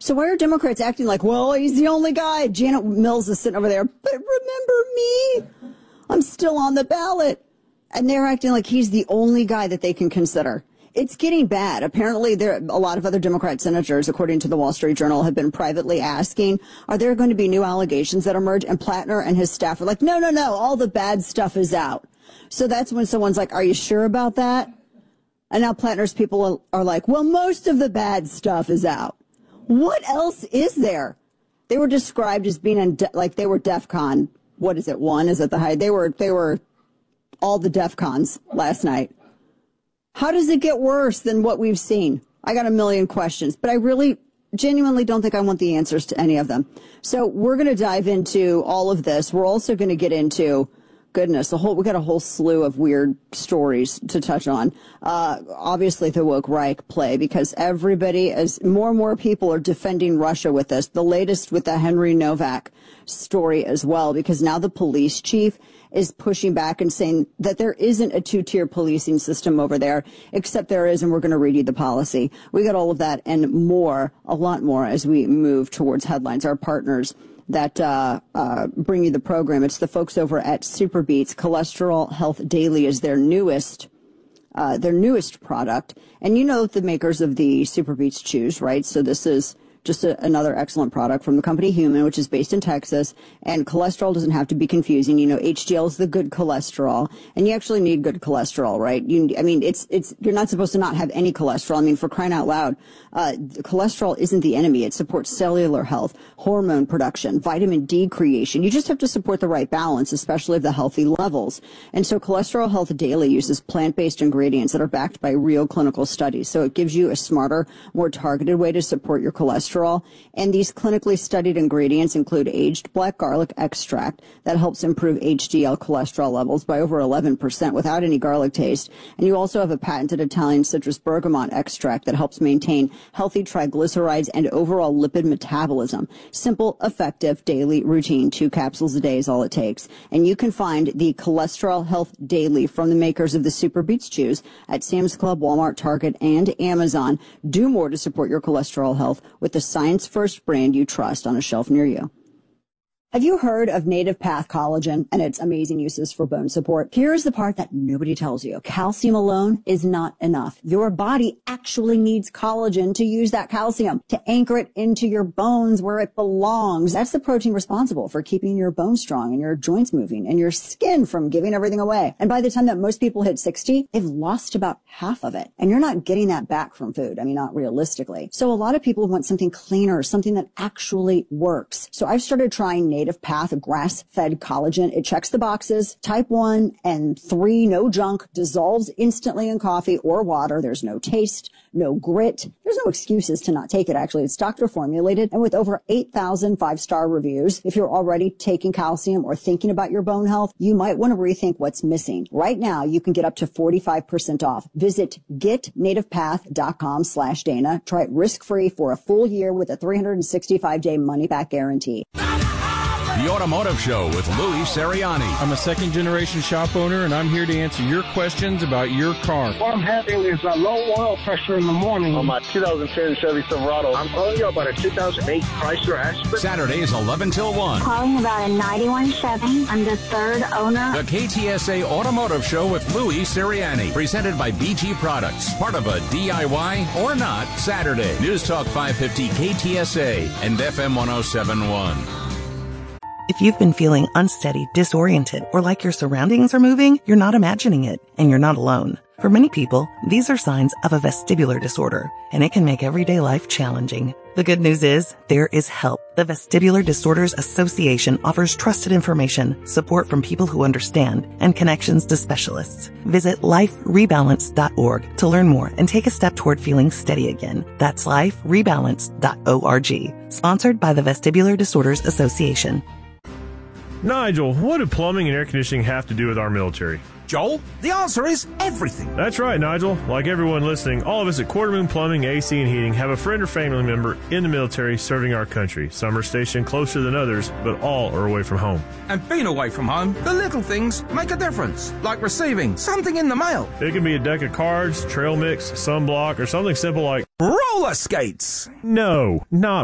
So why are Democrats acting like, well, he's the only guy? Janet Mills is sitting over there. But remember me? I'm still on the ballot. And they're acting like he's the only guy that they can consider. It's getting bad. Apparently, a lot of other Democrat senators, according to the Wall Street Journal, have been privately asking, are there going to be new allegations that emerge? And Plattner and his staff are like, no, all the bad stuff is out. So that's when someone's like, are you sure about that? And now Plattner's people are like, well, most of the bad stuff is out. What else is there? They were described as being they were DEFCON. What is it? 1 is at the high. They were all the DEFCONs last night. How does it get worse than what we've seen? I got a million questions, but I really genuinely don't think I want the answers to any of them. So we're going to dive into all of this. We're also going to get into, goodness, we got a whole slew of weird stories to touch on. Obviously the woke Reich play, because everybody, as more and more people are defending Russia with this. The latest with the Henry Novak story as well, because now the police chief is pushing back and saying that there isn't a two-tier policing system over there, except there is, and we're going to read you the policy. We got all of that and more, a lot more, as we move towards headlines. Our partners that bring you the program, it's the folks over at SuperBeets. Cholesterol Health Daily is their newest product. And you know the makers of the SuperBeets chews, right? So this is just another excellent product from the company Human, which is based in Texas. And cholesterol doesn't have to be confusing. You know, HDL is the good cholesterol, and you actually need good cholesterol, right? You're not supposed to not have any cholesterol. I mean, for crying out loud, cholesterol isn't the enemy. It supports cellular health, hormone production, vitamin D creation. You just have to support the right balance, especially of the healthy levels. And so Cholesterol Health Daily uses plant-based ingredients that are backed by real clinical studies. So it gives you a smarter, more targeted way to support your cholesterol. And these clinically studied ingredients include aged black garlic extract that helps improve HDL cholesterol levels by over 11% without any garlic taste. And you also have a patented Italian citrus bergamot extract that helps maintain healthy triglycerides and overall lipid metabolism. Simple, effective daily routine. 2 capsules a day is all it takes. And you can find the Cholesterol Health Daily from the makers of the SuperBeets chews at Sam's Club, Walmart, Target, and Amazon. Do more to support your cholesterol health with the science-first brand you trust on a shelf near you. Have you heard of Native Path Collagen and its amazing uses for bone support? Here's the part that nobody tells you. Calcium alone is not enough. Your body actually needs collagen to use that calcium, to anchor it into your bones where it belongs. That's the protein responsible for keeping your bones strong and your joints moving and your skin from giving everything away. And by the time that most people hit 60, they've lost about half of it. And you're not getting that back from food. I mean, not realistically. So a lot of people want something cleaner, something that actually works. So I've started trying Native Path grass-fed collagen. It checks the boxes. Type 1 and 3, no junk, dissolves instantly in coffee or water. There's no taste, no grit. There's no excuses to not take it, actually. It's doctor formulated, and with over 8,000 5-star reviews, if you're already taking calcium or thinking about your bone health, you might want to rethink what's missing. Right now, you can get up to 45% off. Visit getnativepath.com/Dana. Try it risk-free for a full year with a 365-day money-back guarantee. The Automotive Show with Louis Seriani. I'm a second-generation shop owner, and I'm here to answer your questions about your car. What I'm having is a low oil pressure in the morning on my 2010 Chevy Silverado. I'm calling you about a 2008 Chrysler Aspen. Saturdays 11 till 1. Calling about a 91 Chevy. I'm the third owner. The KTSA Automotive Show with Louis Seriani. Presented by BG Products. Part of a DIY or not Saturday. News Talk 550 KTSA and FM 1071. If you've been feeling unsteady, disoriented, or like your surroundings are moving, you're not imagining it, and you're not alone. For many people, these are signs of a vestibular disorder, and it can make everyday life challenging. The good news is, there is help. The Vestibular Disorders Association offers trusted information, support from people who understand, and connections to specialists. Visit liferebalance.org to learn more and take a step toward feeling steady again. That's liferebalance.org. Sponsored by the Vestibular Disorders Association. Nigel, what do plumbing and air conditioning have to do with our military? Joel, the answer is everything. That's right, Nigel. Like everyone listening, all of us at Quarter Moon Plumbing, AC, and Heating have a friend or family member in the military serving our country. Some are stationed closer than others, but all are away from home. And being away from home, the little things make a difference, like receiving something in the mail. It can be a deck of cards, trail mix, sunblock, or something simple like roller skates. No, not